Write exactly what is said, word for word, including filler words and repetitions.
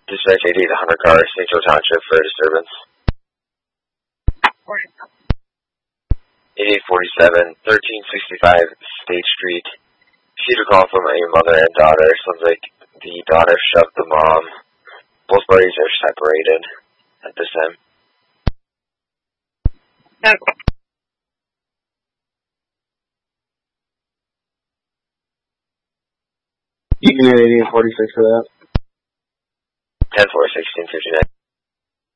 Dispatch eighty to Hunter Car, Saint Joe Township for disturbance. eighty-eight forty-seven, thirteen sixty-five State Street. Received a call from a mother and daughter. Sounds like the daughter shoved the mom. Both parties are separated at this time. Okay. You can get eighty and forty-six for that. ten four, sixteen fifty-nine.